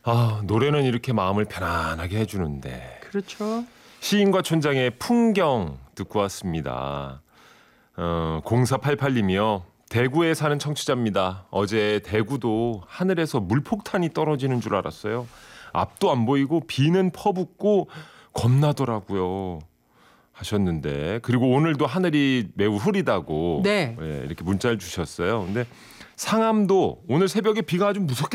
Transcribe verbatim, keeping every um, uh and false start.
아, 노래는 이렇게 마음을 편안하게 해주는데. 그렇죠. 시인과 촌장의 풍경 듣고 왔습니다. 어, 공사팔팔님이요. 대구에 사는 청취자입니다. 어제 대구도 하늘에서 물폭탄이 떨어지는 줄 알았어요. 앞도 안 보이고 비는 퍼붓고 겁나더라고요. 하셨는데, 그리고 오늘도 하늘이 매우 흐리다고 네. 예, 이렇게 문자를 주셨어요. 근데 상암도 오늘 새벽에 비가 아주 무섭게